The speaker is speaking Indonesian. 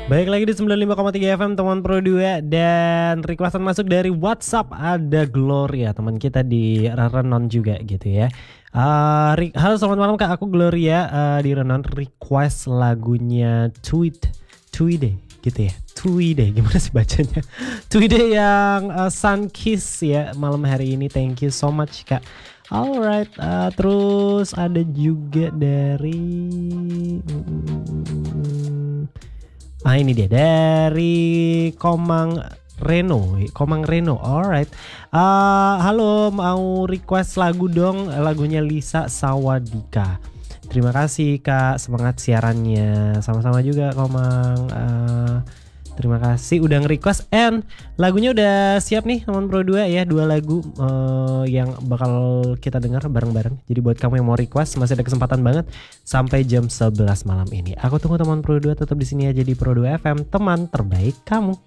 Baik lagi di 95,3 FM teman Pro 2 dan requestan masuk dari WhatsApp ada Gloria teman kita di Renon juga gitu ya. Halo selamat malam Kak, aku Gloria di Renon request lagunya Tweede gitu ya. Tweede gimana sih bacanya? Tweede yang Sun Kiss ya malam hari ini. Thank you so much Kak. Alright, terus ada juga dari ini dia dari Komang Reno. Alright. Halo, mau request lagu dong, lagunya Lisa Sawadika. Terima kasih Kak, semangat siarannya. Sama-sama juga Komang. Terima kasih udah nge-request and lagunya udah siap nih teman Pro 2 ya, 2 lagu yang bakal kita dengar bareng-bareng. Jadi buat kamu yang mau request masih ada kesempatan banget sampai jam 11 malam ini. Aku tunggu teman Pro 2 tetap di sini aja di Pro 2 FM, teman terbaik kamu.